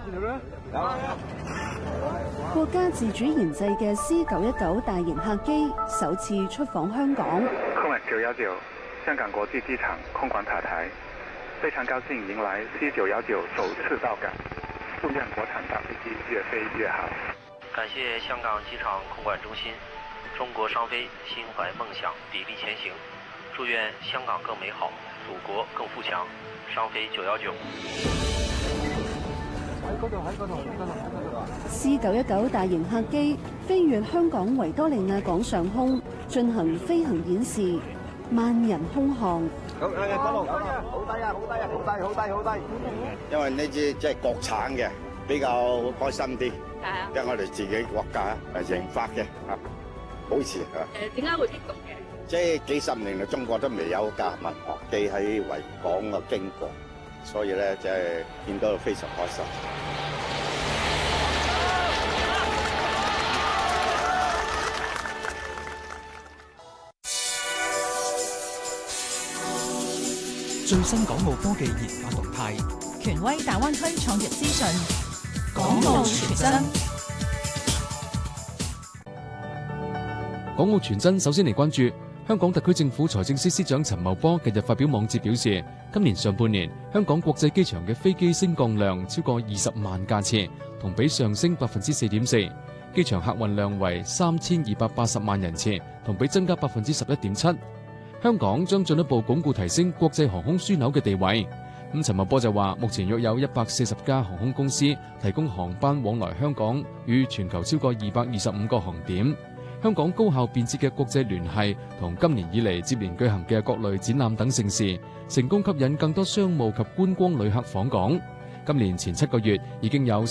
國家自主研製嘅 C919 大型客機首次出訪香港。 空管919香港國際機場空管塔台，非常高興迎來 C919首次到港，祝願國產大飛機越飛越好。 感謝香港機場空管中心，中國商飛心懷夢想，砥礪前行，祝願香港更美好，祖國更富強。商飛919。 C919大型客機飛越香港維多利亞港上空，進行飛行演示，萬人空巷。 好低啊！好低啊！好低！因為呢支即係國產嘅，比較開心啲。係啊，因為我哋自己國家研發嘅啊，好似啊。 點解會激動嘅？ 即係幾十年嚟，中國都未有架民航機喺維港嘅經過，所以咧即係見到非常開心。 最新港澳科技研發動態， 權威大灣區創業資訊， 港澳傳真。 港澳傳真首先嚟關注香港特區政府財政司司長陳茂波近日發表網誌表示，今年上半年香港國際機場嘅飛機升降量超過20萬架次，同比上升4.4%，機場客運量為3280萬人次，同比增加11.7%。香港將進一步鞏固提升國際航空樞紐嘅地位。陳茂波就話，目前約有140家航空公司提供航班往來香港與全球超過225個航點。香港高效便捷嘅國際聯繫同今年以嚟接連舉行嘅各類展覽等盛事，成功吸引更多商務及觀光旅客訪港。今年前7個月已經有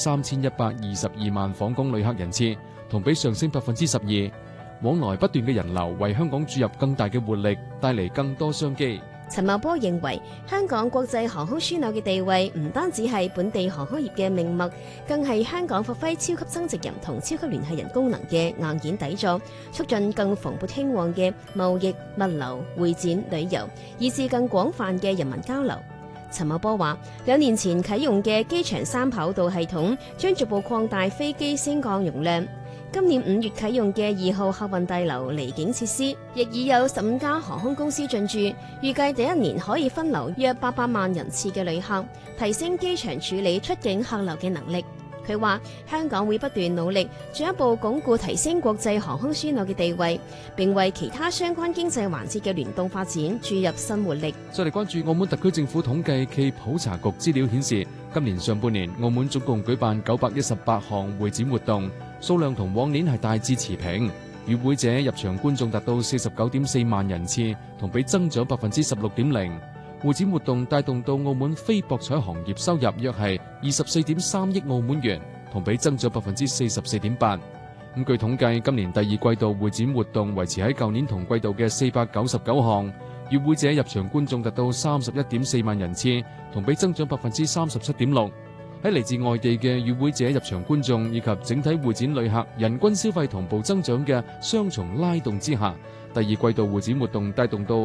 3122萬訪港旅客人次，同比上升12%。往來不斷嘅人流為香港注入更大嘅活力，帶嚟更多商機。 陳茂波認為，香港國際航空樞紐嘅地位唔單止係本地航空業嘅命脈，更係香港發揮超級增值人同超級聯繫人功能嘅硬件底座，促進更蓬勃興旺嘅貿易、物流、會展、旅遊，以至更廣泛嘅人民交流。陳茂波話，2年前啟用嘅機場3跑道系統將逐步擴大飛機升降容量。今年5月啟用嘅2號客運大樓離境設施，亦已有15家航空公司進駐，預計第1年可以分流約800萬人次嘅旅客，提升機場處理出境客流嘅能力。佢話，香港會不斷努力，進一步鞏固提升國際航空樞紐嘅地位，並為其他相關經濟環節嘅聯動發展注入新活力。 再嚟關注澳門特區政府統計暨普查局資料顯示，今年上半年澳門總共舉辦918項會展活動，數量同往年係大致持平。與會者入場觀眾達到49.4萬人次，同比增長16.0%。會展活動帶動到澳門非博彩行業收入約係24.3億澳門元，同比增長44.8%。據統計，今年第2季度會展活動維持喺舊年同季度嘅499項，與會者入場觀眾達到31.4萬人次，同比增長37.6%。喺嚟自外地嘅與會者入場觀眾以及整體會展旅客人均消費同步增長嘅雙重拉動之下，第2季度會展活動帶動到